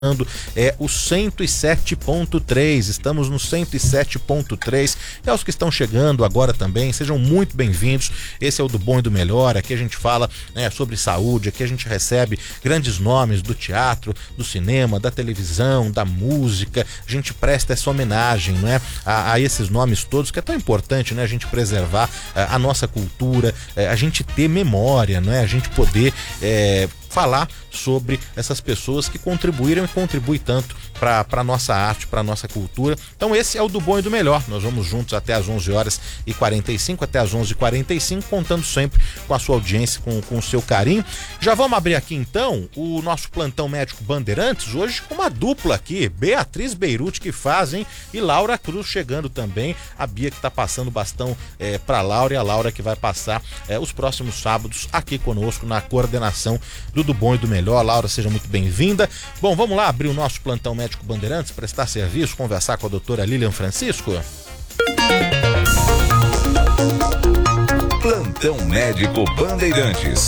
É o 107.3, estamos no 107.3, e aos que estão chegando agora também, sejam muito bem-vindos. Esse é o Do Bom e do Melhor. Aqui a gente fala, né, sobre saúde, aqui a gente recebe grandes nomes do teatro, do cinema, da televisão, da música. A gente presta essa homenagem, né, a esses nomes todos, que é tão importante, né, a gente preservar a nossa cultura, a gente ter memória, né, a gente poder falar sobre essas pessoas que contribuíram e contribuem tanto para a nossa arte, para a nossa cultura. Então esse é o Do Bom e do Melhor. Nós vamos juntos até às 11h45, até às 11h45, contando sempre com a sua audiência, com o seu carinho. Já vamos abrir aqui então o nosso plantão médico Bandeirantes, hoje com uma dupla aqui, Beatriz Beirute que fazem, e Laura Cruz chegando também, a Bia que está passando o bastão para Laura, e a Laura que vai passar os próximos sábados aqui conosco na coordenação do Bom e do Melhor. Laura, seja muito bem-vinda. Bom, vamos lá abrir o nosso plantão médico Bandeirantes, prestar serviço, conversar com a doutora Lilian Francisco. Plantão médico Bandeirantes.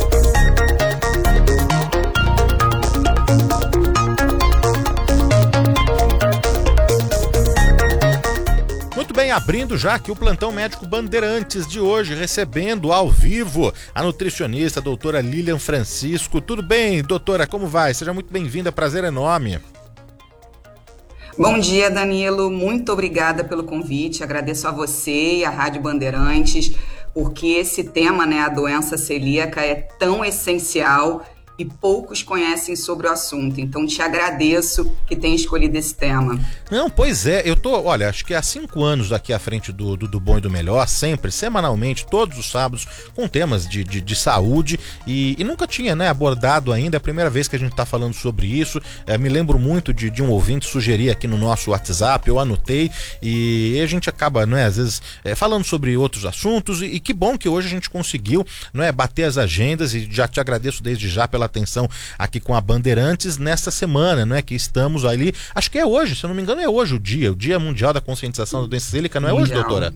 Muito bem, abrindo já aqui o Plantão Médico Bandeirantes de hoje, recebendo ao vivo a nutricionista, a doutora Lilian Francisco. Tudo bem, doutora? Como vai? Seja muito bem-vinda, prazer enorme. Bom dia, Danilo. Muito obrigada pelo convite. Agradeço a você e à Rádio Bandeirantes, porque esse tema, né, a doença celíaca, é tão essencial e poucos conhecem sobre o assunto. Então, te agradeço que tenha escolhido esse tema. Não, pois é, olha, acho que há 5 anos aqui à frente do Bom e do Melhor, sempre, semanalmente, todos os sábados, com temas de saúde, e nunca tinha, né, abordado ainda, é a primeira vez que a gente está falando sobre isso. Me lembro muito de um ouvinte sugerir aqui no nosso WhatsApp, eu anotei, e a gente acaba, né, às vezes, falando sobre outros assuntos, e que bom que hoje a gente conseguiu, né, bater as agendas, e já te agradeço desde já pela atenção aqui com a Bandeirantes nesta semana, né, que estamos ali, acho que é hoje, se eu não me engano é hoje o Dia Mundial da Conscientização da Doença Celíaca, não é hoje, doutora?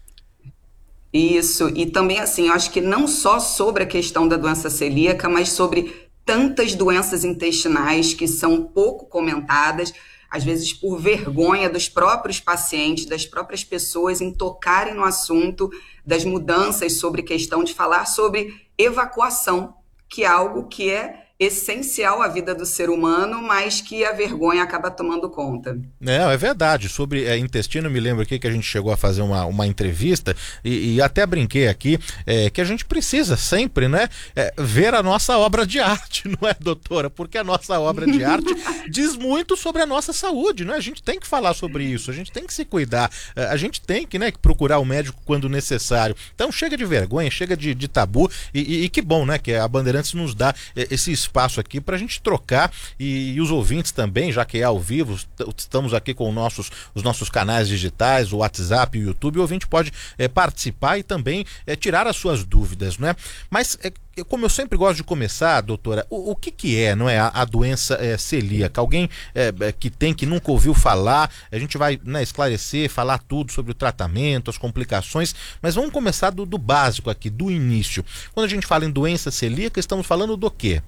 Isso, e também assim, eu acho que não só sobre a questão da doença celíaca, mas sobre tantas doenças intestinais que são pouco comentadas, às vezes por vergonha dos próprios pacientes, das próprias pessoas em tocarem no assunto das mudanças, sobre questão de falar sobre evacuação, que é algo que é essencial à vida do ser humano, mas que a vergonha acaba tomando conta. É verdade. Sobre intestino, me lembro aqui que a gente chegou a fazer uma entrevista e até brinquei aqui que a gente precisa sempre, né, ver a nossa obra de arte, não é, doutora? Porque a nossa obra de arte diz muito sobre a nossa saúde, né? A gente tem que falar sobre isso, a gente tem que se cuidar, a gente tem que, né, procurar o médico quando necessário. Então chega de vergonha, chega de tabu, e que bom, né, que a Bandeirantes nos dá esse espaço aqui para a gente trocar, e os ouvintes também, já que é ao vivo, estamos aqui com os nossos canais digitais, o WhatsApp e o YouTube, o ouvinte pode participar e também tirar as suas dúvidas, né? Mas como eu sempre gosto de começar, doutora, o que é, não é, a doença celíaca? Alguém que nunca ouviu falar, a gente vai, né, esclarecer, falar tudo sobre o tratamento, as complicações, mas vamos começar do básico aqui, do início. Quando a gente fala em doença celíaca, estamos falando do quê?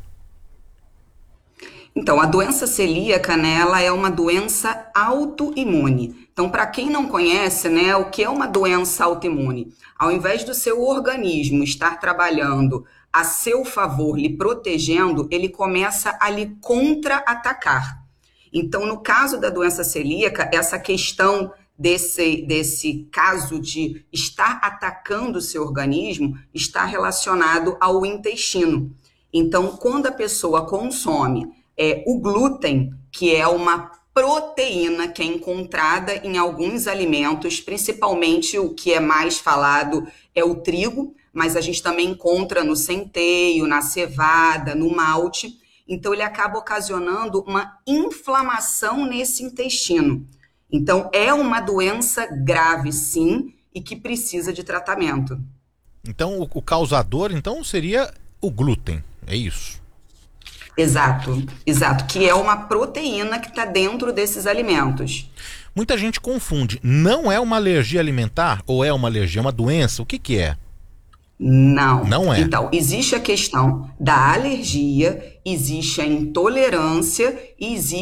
Então, a doença celíaca, né, ela é uma doença autoimune. Então, para quem não conhece, né, o que é uma doença autoimune? Ao invés do seu organismo estar trabalhando a seu favor, lhe protegendo, ele começa a lhe contra-atacar. Então, no caso da doença celíaca, essa questão desse caso de estar atacando o seu organismo está relacionado ao intestino. Então, quando a pessoa consome o glúten, que é uma proteína que é encontrada em alguns alimentos, principalmente o que é mais falado é o trigo, mas a gente também encontra no centeio, na cevada, no malte. Então, ele acaba ocasionando uma inflamação nesse intestino. Então, é uma doença grave, sim, e que precisa de tratamento. Então, o causador, então, seria o glúten, é isso? Exato, que é uma proteína que está dentro desses alimentos. Muita gente confunde, não é uma alergia alimentar ou é uma alergia, é uma doença? O que é? Não. Não é. Então, existe a questão da alergia, existe a intolerância e existe